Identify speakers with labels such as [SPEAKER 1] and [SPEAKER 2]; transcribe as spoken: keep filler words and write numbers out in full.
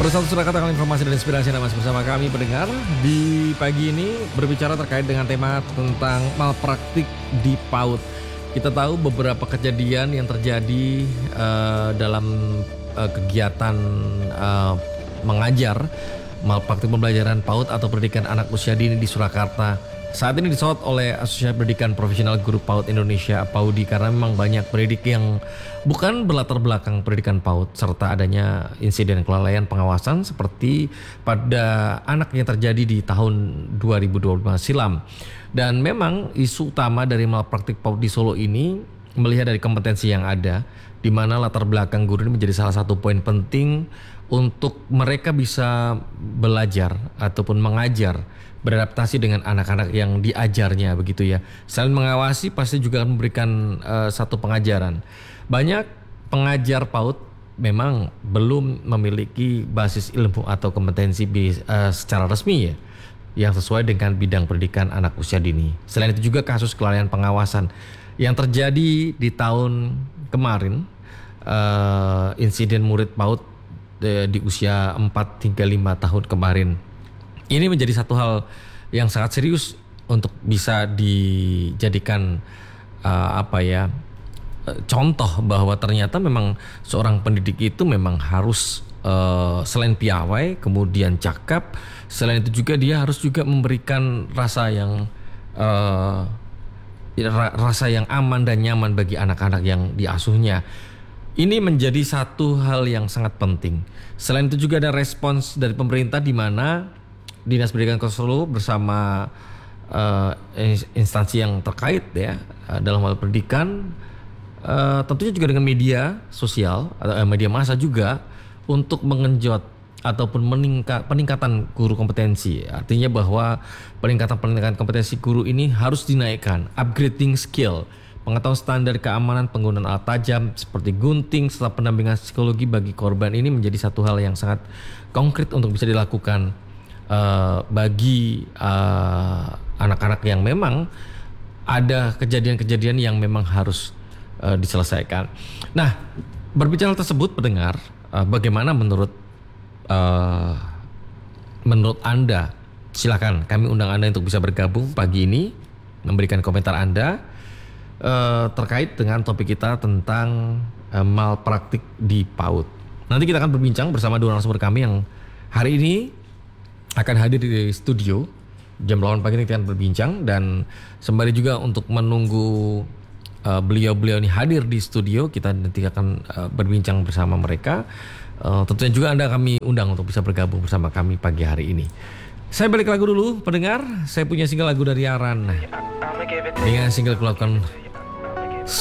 [SPEAKER 1] Bersatu Surakarta kali informasi dan inspirasi Anda masih bersama kami pendengar di pagi ini berbicara terkait dengan tema tentang malpraktik di PAUD. Kita tahu beberapa kejadian yang terjadi uh, dalam uh, kegiatan uh, mengajar malpraktik pembelajaran PAUD atau pendidikan anak usia dini di Surakarta. Saat ini disorot oleh Asosiasi Pendidikan Profesional Guru PAUD Indonesia (APAUDI) karena memang banyak pendidik yang bukan berlatar belakang pendidikan PAUD serta adanya insiden kelalaian pengawasan seperti pada anak yang terjadi di tahun dua ribu dua puluh lima silam. Dan memang isu utama dari malpraktik PAUD di Solo ini melihat dari kompetensi yang ada, di mana latar belakang guru ini menjadi salah satu poin penting untuk mereka bisa belajar ataupun mengajar, beradaptasi dengan anak-anak yang diajarnya begitu ya. Selain mengawasi pasti juga akan memberikan uh, satu pengajaran. Banyak pengajar PAUD memang belum memiliki basis ilmu atau kompetensi uh, secara resmi ya, yang sesuai dengan bidang pendidikan anak usia dini. Selain itu juga kasus kelalaian pengawasan yang terjadi di tahun kemarin, uh, insiden murid PAUD uh, di usia empat hingga lima tahun kemarin. Ini menjadi satu hal yang sangat serius untuk bisa dijadikan uh, apa ya contoh bahwa ternyata memang seorang pendidik itu memang harus uh, selain piawai, kemudian cakap, selain itu juga dia harus juga memberikan rasa yang uh, rasa yang aman dan nyaman bagi anak-anak yang diasuhnya. Ini menjadi satu hal yang sangat penting. Selain itu juga ada respons dari pemerintah di mana Dinas Pendidikan Kota Solo bersama uh, instansi yang terkait ya uh, dalam hal pendidikan, uh, tentunya juga dengan media sosial atau uh, media massa juga untuk mengenjot ataupun meningkat peningkatan guru kompetensi. Artinya bahwa peningkatan peningkatan kompetensi guru ini harus dinaikkan, upgrading skill, pengetahuan standar keamanan penggunaan alat tajam seperti gunting serta pendampingan psikologi bagi korban. Ini menjadi satu hal yang sangat konkret untuk bisa dilakukan Uh, bagi uh, anak-anak yang memang ada kejadian-kejadian yang memang harus uh, diselesaikan. Nah, berbicara tersebut pendengar, uh, bagaimana menurut uh, menurut Anda? Silakan kami undang Anda untuk bisa bergabung pagi ini, memberikan komentar Anda uh, terkait dengan topik kita tentang uh, malpraktik di PAUD. Nanti kita akan berbincang bersama dua narasumber kami yang hari ini akan hadir di studio. Jam delapan pagi ini kita akan berbincang, dan sembari juga untuk menunggu uh, beliau-beliau ini hadir di studio, kita nanti akan uh, berbincang bersama mereka. Uh, tentunya juga Anda kami undang untuk bisa bergabung bersama kami pagi hari ini. Saya balik lagu dulu pendengar. Saya punya single lagu dari Aran dengan single Kulakukan